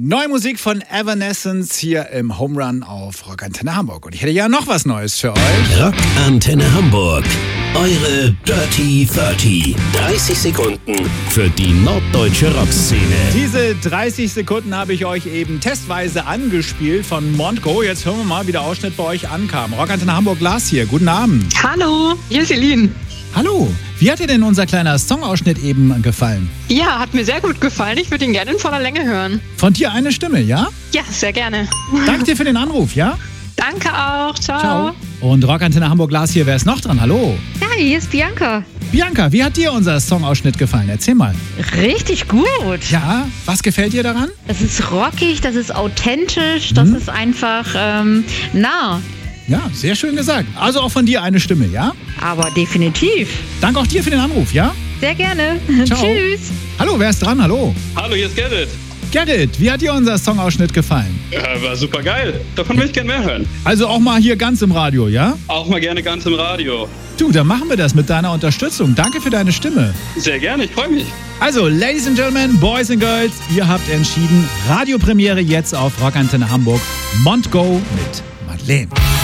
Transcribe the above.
Neue Musik von Evanescence hier im Home Run auf Rockantenne Hamburg. Und ich hätte ja noch was Neues für euch. Rockantenne Hamburg. Eure Dirty 30. 30 Sekunden für die norddeutsche Rockszene. Diese 30 Sekunden habe ich euch eben testweise angespielt von Montgo. Jetzt hören wir mal, wie der Ausschnitt bei euch ankam. Rockantenne Hamburg, Lars hier. Guten Abend. Hallo, hier ist Elin. Hallo. Wie hat dir denn unser kleiner Songausschnitt eben gefallen? Ja, hat mir sehr gut gefallen. Ich würde ihn gerne in voller Länge hören. Von dir eine Stimme, ja? Ja, sehr gerne. Danke dir für den Anruf, ja? Danke auch. Ciao. Und Rockantenne Hamburg, Lars hier. Wer ist noch dran? Hallo. Ja, hier ist Bianca. Bianca, wie hat dir unser Songausschnitt gefallen? Erzähl mal. Richtig gut. Ja, was gefällt dir daran? Das ist rockig, das ist authentisch, das ist einfach nah. Ja, sehr schön gesagt. Also auch von dir eine Stimme, ja? Aber definitiv. Danke auch dir für den Anruf, ja? Sehr gerne. Ciao. Tschüss. Hallo, wer ist dran? Hallo. Hallo, hier ist Gerrit. Gerrit, wie hat dir unser Songausschnitt gefallen? Ja, war super geil. Davon will ich gerne mehr hören. Also auch mal hier ganz im Radio, ja? Auch mal gerne ganz im Radio. Du, dann machen wir das mit deiner Unterstützung. Danke für deine Stimme. Sehr gerne, ich freue mich. Also, Ladies and Gentlemen, Boys and Girls, ihr habt entschieden. Radiopremiere jetzt auf Rockantenne Hamburg. Montgo mit Madeleine.